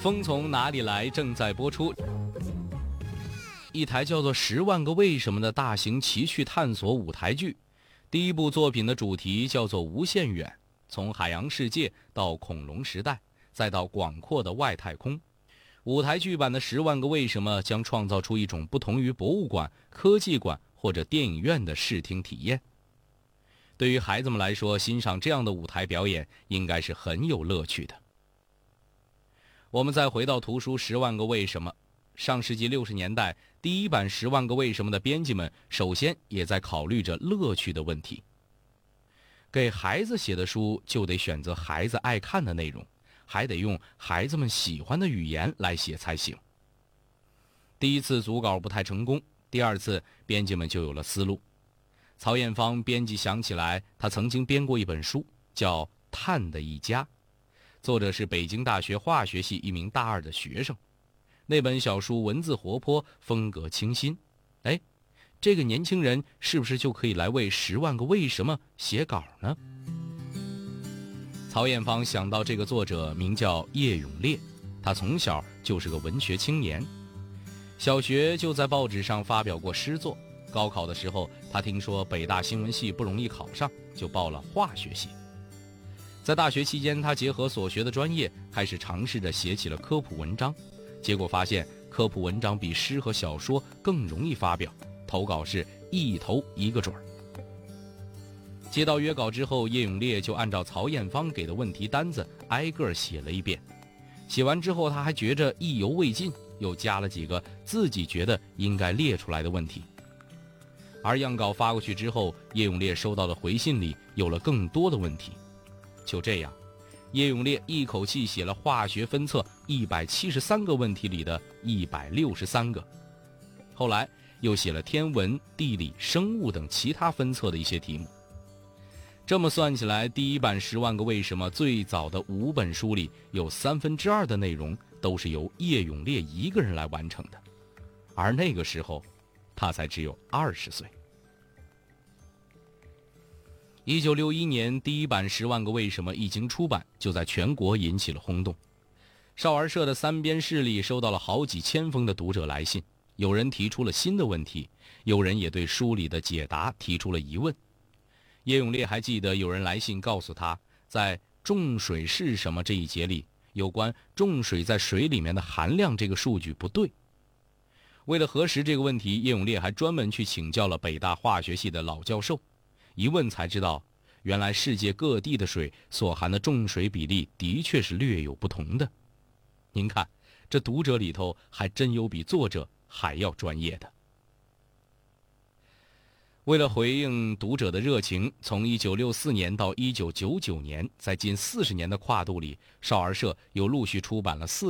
风从哪里来正在播出，一台叫做《10万个为什么》的大型奇趣探索舞台剧。第一部作品的主题叫做无限远，从海洋世界到恐龙时代，再到广阔的外太空。舞台剧版的《10万个为什么》将创造出一种不同于博物馆、科技馆或者电影院的视听体验。对于孩子们来说，欣赏这样的舞台表演应该是很有乐趣的。我们再回到图书《10万个为什么》，上世纪60年代，第一版《10万个为什么》的编辑们首先也在考虑着乐趣的问题。给孩子写的书就得选择孩子爱看的内容，还得用孩子们喜欢的语言来写才行。第一次组稿不太成功，第二次编辑们就有了思路。曹艳芳编辑想起来，他曾经编过一本书，叫《碳的一家》，作者是北京大学化学系一名大二的学生。那本小书文字活泼，风格清新。这个年轻人是不是就可以来为10万个为什么写稿呢？曹艳芳想到这个作者名叫叶永烈，他从小就是个文学青年，小学就在报纸上发表过诗作。高考的时候，他听说北大新闻系不容易考上，就报了化学系。在大学期间，他结合所学的专业，开始尝试着写起了科普文章，结果发现科普文章比诗和小说更容易发表，投稿是一投一个准儿。接到约稿之后，叶永烈就按照曹艳芳给的问题单子挨个写了一遍。写完之后，他还觉着意犹未尽，又加了几个自己觉得应该列出来的问题。而样稿发过去之后，叶永烈收到的回信里有了更多的问题。就这样，叶永烈一口气写了化学分册173个问题里的163个，后来又写了天文、地理、生物等其他分册的一些题目。这么算起来，第一版《10万个为什么》最早的5本书里，有2/3的内容都是由叶永烈一个人来完成的，而那个时候他才只有20岁。1961年，第一版《10万个为什么》一经出版，就在全国引起了轰动。少儿社的3编室里收到了好几千封的读者来信，有人提出了新的问题，有人也对书里的解答提出了疑问。叶永烈还记得有人来信告诉他，在重水是什么这一节里，有关重水在水里面的含量这个数据不对。为了核实这个问题，叶永烈还专门去请教了北大化学系的老教授，一问才知道，原来世界各地的水所含的重水比例的确是略有不同的。您看，这读者里头还真有比作者还要专业的。为了回应读者的热情，从1964年到1999年，在近40年的跨度里，少儿社又陆续出版了4